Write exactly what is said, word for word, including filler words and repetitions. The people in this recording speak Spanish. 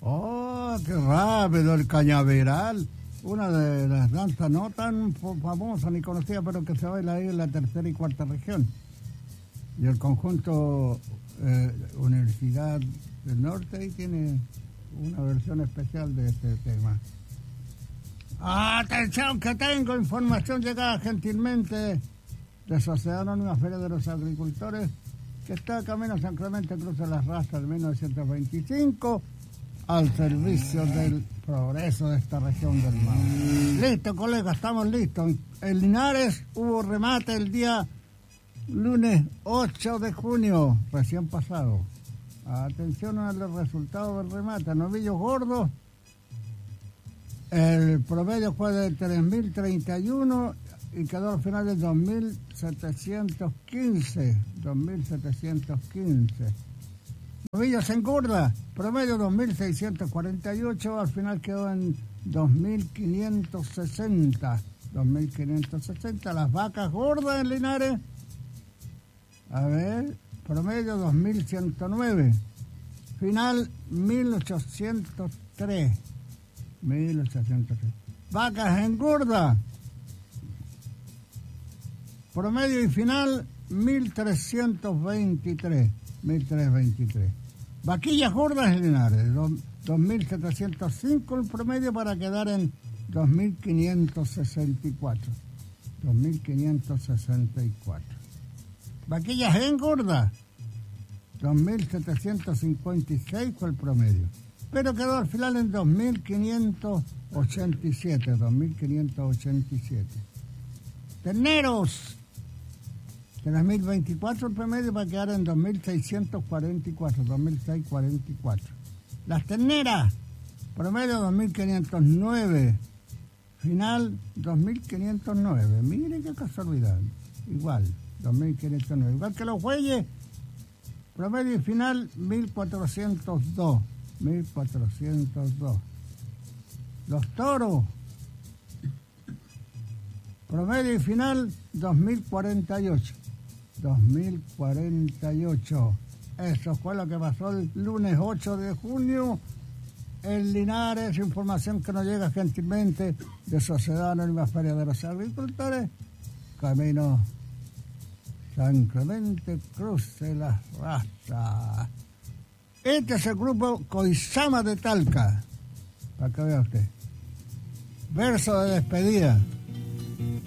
Oh, qué rápido, el cañaveral. Una de las danzas no tan famosa ni conocida, pero que se baila ahí en la tercera y cuarta región. Y el conjunto eh, Universidad del Norte ahí tiene una versión especial de este tema. Atención, que tengo información llegada gentilmente de Sociedad Anónima Feria de los Agricultores, que está camino a San Clemente, cruza las Rastas de mil novecientos veinticinco, al servicio del progreso de esta región del Maule. Listo, colega, estamos listos. En Linares hubo remate el día lunes ocho de junio, recién pasado. Atención a los resultados del remate. Novillos gordos, el promedio fue de tres mil treinta y uno y quedó al final de dos mil setecientos quince. dos mil setecientos quince. Novillos en gorda, promedio dos mil seiscientos cuarenta y ocho, al final quedó en dos mil quinientos sesenta. dos mil quinientos sesenta. Las vacas gordas en Linares, a ver, promedio dos mil ciento nueve. Final mil ochocientos tres. mil ochocientos tres. Vacas en gorda, promedio y final mil trescientos veintitrés. mil trescientos veintitrés. Vaquillas gordas en Linares, dos mil setecientos cinco el promedio para quedar en dos mil quinientos sesenta y cuatro. dos mil quinientos sesenta y cuatro. Vaquillas engordas, dos mil setecientos cincuenta y seis fue el promedio, pero quedó al final en dos mil quinientos ochenta y siete. dos mil quinientos ochenta y siete. Terneros, tres mil veinticuatro el promedio para quedar en dos mil seiscientos cuarenta y cuatro. dos mil seiscientos cuarenta y cuatro. Las terneras, promedio dos mil quinientos nueve. Final dos mil quinientos nueve. Miren qué casualidad. Igual, dos mil quinientos nueve. Igual que los bueyes, promedio y final mil cuatrocientos dos. mil cuatrocientos dos. Los toros, promedio y final dos mil cuarenta y ocho. dos mil cuarenta y ocho. Eso fue lo que pasó el lunes ocho de junio en Linares. Información que nos llega gentilmente de Sociedad Anónima Feria de los Agricultores, camino San Clemente, cruce las Rastas. Este es el grupo Coizama de Talca, para que vea usted. Verso de despedida.